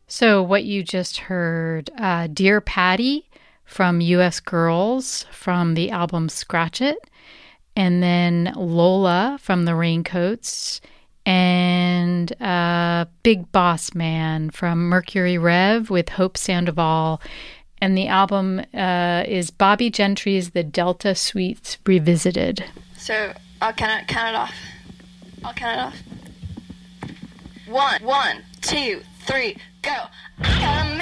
So, what you just heard, Dear Patty from US Girls from the album Scratch It, and then Lola from the Raincoats, and Big Boss Man from Mercury Rev with Hope Sandoval. And the album is Bobby Gentry's The Delta Suites Revisited. So I'll count it off. I'll count it off. One, two, three, go. I got a